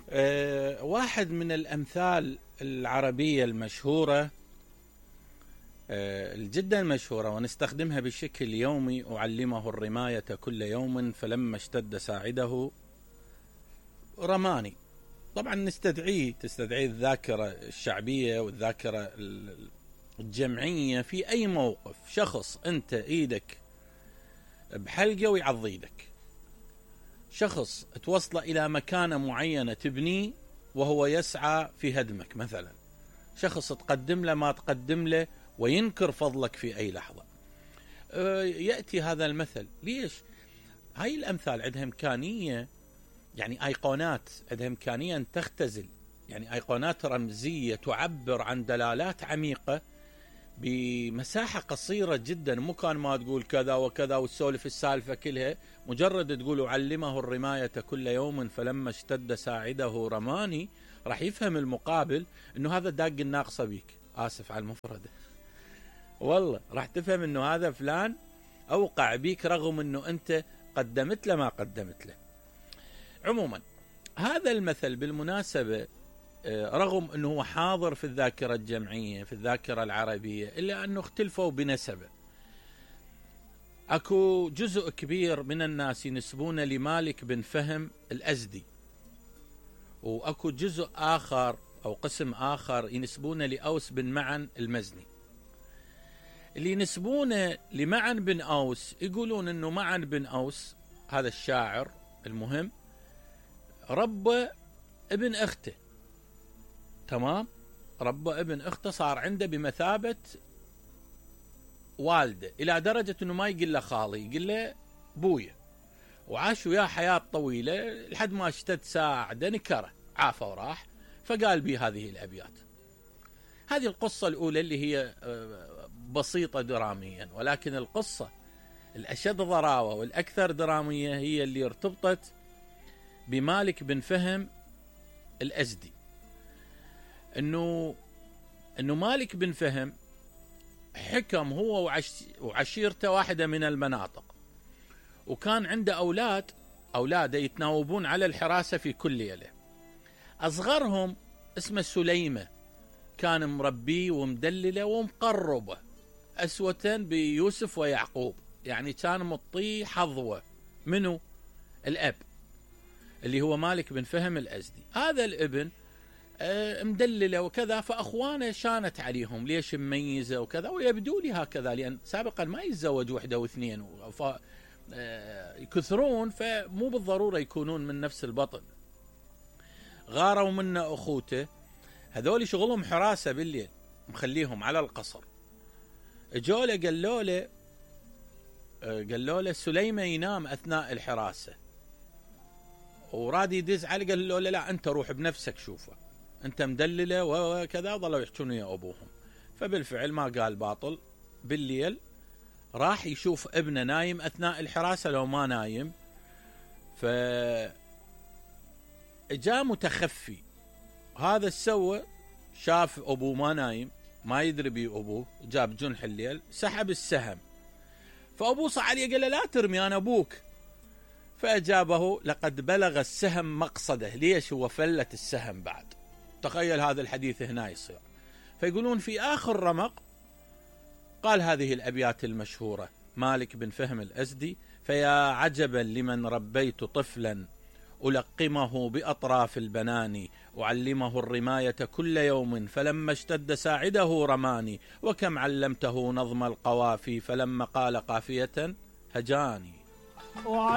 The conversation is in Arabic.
واحد من الأمثال العربية المشهورة جدا مشهورة ونستخدمها بشكل يومي: أعلمه الرماية كل يوم فلما اشتد ساعده رماني. طبعا تستدعي الذاكرة الشعبية والذاكرة الجمعية في أي موقف. شخص أنت إيدك بحلقة ويعضيدك، شخص توصل إلى مكانة معينة تبنيه وهو يسعى في هدمك مثلا، شخص تقدم له ما تقدم له وينكر فضلك في أي لحظة. يأتي هذا المثل. ليش؟ هاي الأمثال عندها إمكانية، يعني أيقونات عندها إمكانية أن تختزل، يعني أيقونات رمزية تعبر عن دلالات عميقة بمساحة قصيرة جدا. مو كان ما تقول كذا وكذا وتسولف السالفة كلها، مجرد تقول أعلمه الرماية كل يوم فلما اشتد ساعده رماني، راح يفهم المقابل أنه هذا داق الناقصة بيك. آسف على المفردة، والله راح تفهم أنه هذا فلان أوقع بيك رغم أنه أنت قدمت له ما قدمت له. عموما هذا المثل بالمناسبة رغم أنه هو حاضر في الذاكرة الجمعية في الذاكرة العربية، إلا أنه اختلفوا بنسبة. أكو جزء كبير من الناس ينسبون لمالك بن فهم الأزدي، وأكو جزء آخر أو قسم آخر ينسبون لأوس بن معن المزني. اللي ينسبون لمعن بن أوس يقولون أنه معن بن أوس هذا الشاعر المهم ربى ابن أخته، تمام؟ ربى ابن أخته، صار عنده بمثابة والده، إلى درجة أنه ما يقول له خالي، يقول له بويا، وعاش وياه حياة طويلة لحد ما اشتد ساعده نكره، عافى وراح، فقال بي هذه الأبيات. هذه القصة الأولى اللي هي بسيطة دراميا، ولكن القصة الأشد ضراوة والأكثر درامية هي اللي ارتبطت بمالك بن فهم الأزدي. إنه مالك بن فهم حكم هو وعشيرته واحدة من المناطق، وكان عنده أولاده يتناوبون على الحراسة في كل ليلة. أصغرهم اسمه سليمة، كان مربيه ومدلله ومقربه أسوة بيوسف ويعقوب، يعني كان مطيه حظوة منه الأب اللي هو مالك بن فهم الأزدي. هذا الابن مدلله وكذا، فأخوانه شانت عليهم ليش مميزة وكذا، ويبدو لي هكذا لأن سابقا ما يتزوج وحدة واثنين يكثرون، فمو بالضرورة يكونون من نفس البطن. غاروا منه أخوته، هذول شغلهم حراسة بالليل، مخليهم على القصر. جوله قالوا له سليمة ينام أثناء الحراسة، وراد يدز عليه، قال له لا أنت روح بنفسك شوفه، أنت مدلله وكذا. ظلوا يحكون يا أبوهم، فبالفعل ما قال باطل، بالليل راح يشوف ابنه نايم أثناء الحراسة لو ما نايم. فجاء متخفي، هذا السوى شاف أبوه ما نايم، ما يدري بي أبوه، جاب جنح الليل سحب السهم، فأبوه صح عليه قال له لا ترمي أنا أبوك، فأجابه لقد بلغ السهم مقصده. ليش؟ هو فلت السهم بعد. تخيل هذا الحديث هنا يصير. فيقولون في آخر رمق قال هذه الأبيات المشهورة مالك بن فهم الأزدي: فيا عجبا لمن ربيت طفلا ألقمه بأطراف البنان، أعلمه الرماية كل يوم فلما اشتد ساعده رماني، وكم علمته نظم القوافي فلما قال قافية هجاني.